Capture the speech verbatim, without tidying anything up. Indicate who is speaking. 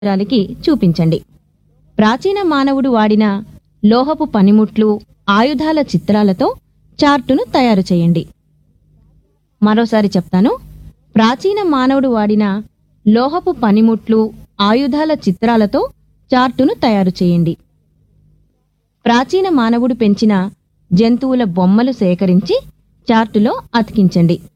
Speaker 1: చిత్రాలకి చూపించండి. ప్రాచీన మానవుడు వాడిన లోహపు పనిముట్లు, ఆయుధాల చిత్రాలతో చార్టును తయారు చేయండి. మరోసారి చెప్తాను. ప్రాచీన మానవుడు వాడిన లోహపు పనిముట్లు, ఆయుధాల చిత్రాలతో చార్టును తయారు చేయండి. ప్రాచీన మానవుడు పెంచిన జంతువుల బొమ్మలు సేకరించి చార్టులో అతికించండి.